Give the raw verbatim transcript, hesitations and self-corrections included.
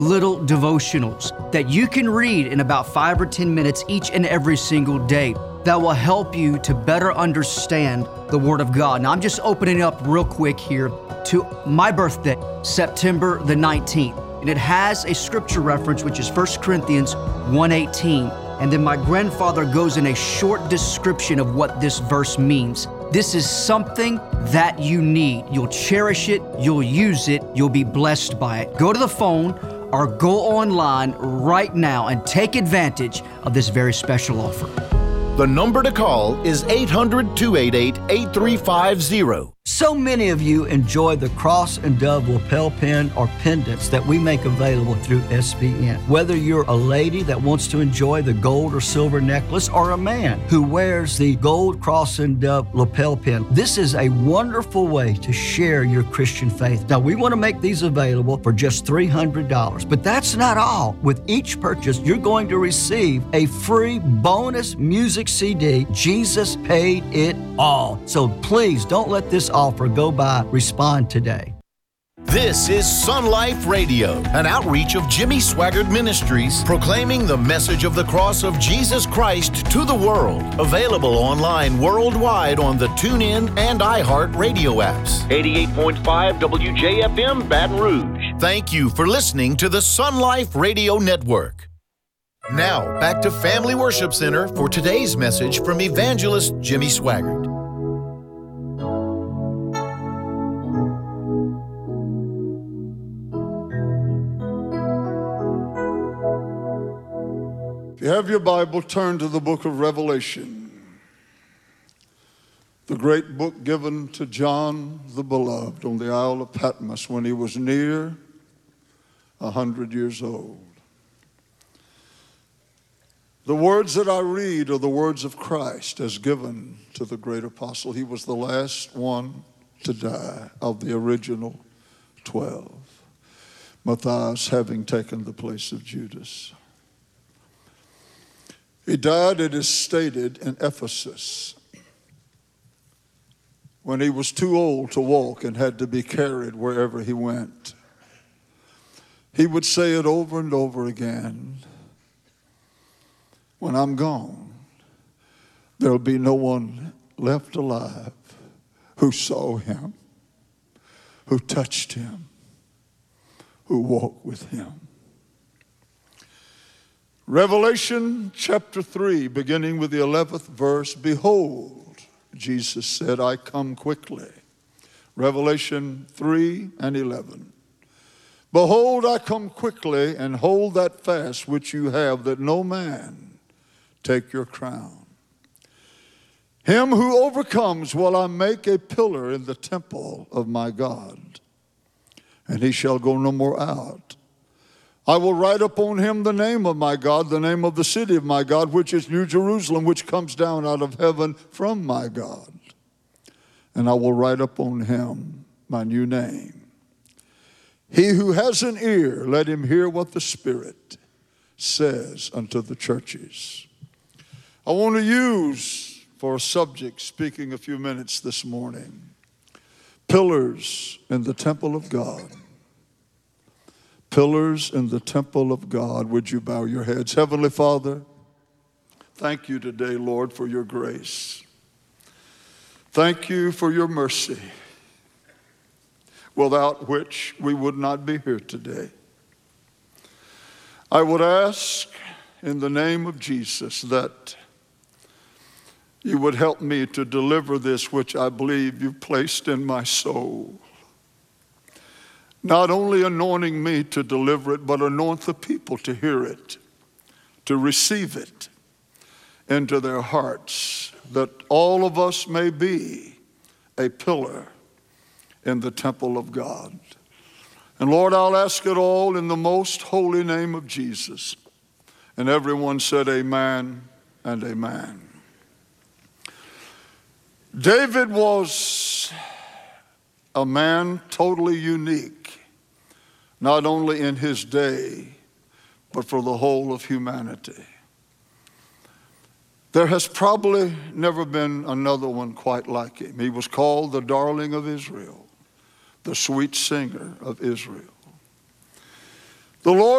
little devotionals that you can read in about five or ten minutes each and every single day that will help you to better understand the Word of God. Now, I'm just opening up real quick here to my birthday, September the nineteenth, and it has a scripture reference, which is First Corinthians one eighteen. And then my grandfather goes in a short description of what this verse means. This is something that you need. You'll cherish it, you'll use it, you'll be blessed by it. Go to the phone or go online right now and take advantage of this very special offer. The number to call is eight hundred, two eight eight, eight three five zero. So many of you enjoy the Cross and Dove lapel pin or pendants that we make available through S B N. Whether you're a lady that wants to enjoy the gold or silver necklace or a man who wears the gold Cross and Dove lapel pin, this is a wonderful way to share your Christian faith. Now, we want to make these available for just three hundred dollars, but that's not all. With each purchase, you're going to receive a free bonus music C D, Jesus Paid It All. So please don't let this offer go by. Respond today. This is Sun Life Radio, an outreach of Jimmy Swaggart Ministries, proclaiming the message of the cross of Jesus Christ to the world. Available online worldwide on the TuneIn and iHeart radio apps. eighty-eight point five W J F M, Baton Rouge. Thank you for listening to the Sun Life Radio Network. Now, back to Family Worship Center for today's message from evangelist Jimmy Swaggart. If you have your Bible, turn to the book of Revelation, the great book given to John the Beloved on the Isle of Patmos when he was near a hundred years old. The words that I read are the words of Christ as given to the great apostle. He was the last one to die of the original twelve, Matthias having taken the place of Judas. He died, it is stated, in Ephesus when he was too old to walk and had to be carried wherever he went. He would say it over and over again. When I'm gone, there'll be no one left alive who saw him, who touched him, who walked with him. Revelation chapter three, beginning with the eleventh verse, behold, Jesus said, I come quickly. Revelation three and eleven. Behold, I come quickly, and hold that fast which you have, that no man take your crown. Him who overcomes will I make a pillar in the temple of my God, and he shall go no more out. I will write upon him the name of my God, the name of the city of my God, which is New Jerusalem, which comes down out of heaven from my God. And I will write upon him my new name. He who has an ear, let him hear what the Spirit says unto the churches. I want to use for a subject, speaking a few minutes this morning, pillars in the temple of God. Pillars in the temple of God. Would you bow your heads? Heavenly Father, thank you today, Lord, for your grace. Thank you for your mercy, without which we would not be here today. I would ask in the name of Jesus that you would help me to deliver this which I believe you placed in my soul. Not only anointing me to deliver it, but anoint the people to hear it, to receive it into their hearts, that all of us may be a pillar in the temple of God. And Lord, I'll ask it all in the most holy name of Jesus. And everyone said amen and amen. David was a man totally unique, not only in his day, but for the whole of humanity. There has probably never been another one quite like him. He was called the darling of Israel, the sweet singer of Israel. The Lord